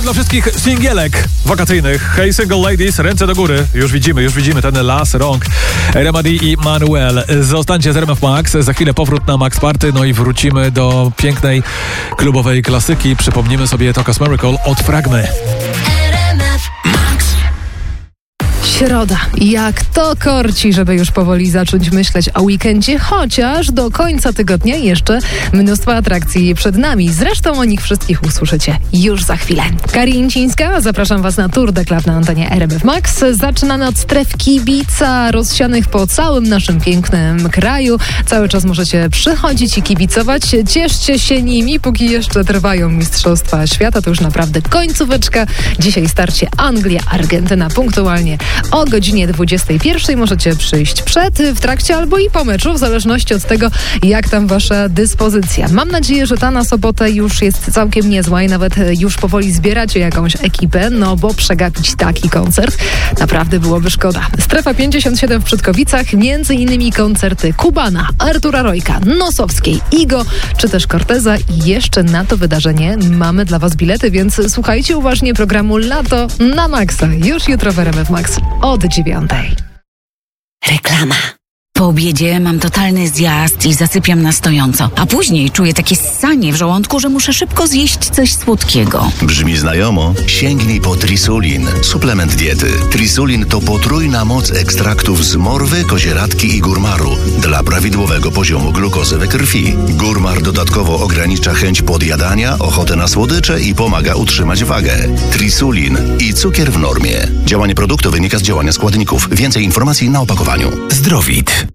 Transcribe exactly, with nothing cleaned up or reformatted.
dla wszystkich singielek wakacyjnych. Hey single ladies, ręce do góry. Już widzimy, już widzimy ten las rąk. Remadi i Manuel. Zostańcie z R M F Max. Za chwilę powrót na Max Party. No i wrócimy do pięknej klubowej klasyki. Przypomnimy sobie Tokas Miracle od Fragmy. Środa. Jak to korci, żeby już powoli zacząć myśleć o weekendzie, chociaż do końca tygodnia jeszcze mnóstwo atrakcji przed nami. Zresztą o nich wszystkich usłyszycie już za chwilę. Karincińska, zapraszam Was na Tour de Club na antenie R M F Max. Zaczynamy od stref kibica rozsianych po całym naszym pięknym kraju. Cały czas możecie przychodzić i kibicować. Cieszcie się nimi, póki jeszcze trwają Mistrzostwa Świata. To już naprawdę końcóweczka. Dzisiaj starcie Anglia-Argentyna punktualnie o godzinie dwudziestej pierwszej. Możecie przyjść przed, w trakcie albo i po meczu, w zależności od tego, jak tam wasza dyspozycja. Mam nadzieję, że ta na sobotę już jest całkiem niezła i nawet już powoli zbieracie jakąś ekipę, no bo przegapić taki koncert naprawdę byłoby szkoda. Strefa pięćdziesiąt siedem w Przytkowicach, między innymi koncerty Kubana, Artura Rojka, Nosowskiej, Igo, czy też Corteza i jeszcze na to wydarzenie mamy dla was bilety, więc słuchajcie uważnie programu Lato na Maxa. Już jutro w R M F Max od dziewiątej. Reklama. Po obiedzie mam totalny zjazd i zasypiam na stojąco, a później czuję takie ssanie w żołądku, że muszę szybko zjeść coś słodkiego. Brzmi znajomo? Sięgnij po Trisulin, suplement diety. Trisulin to potrójna moc ekstraktów z morwy, kozieradki i górmaru dla prawidłowego poziomu glukozy we krwi. Górmar dodatkowo ogranicza chęć podjadania, ochotę na słodycze i pomaga utrzymać wagę. Trisulin i cukier w normie. Działanie produktu wynika z działania składników. Więcej informacji na opakowaniu. Zdrowit.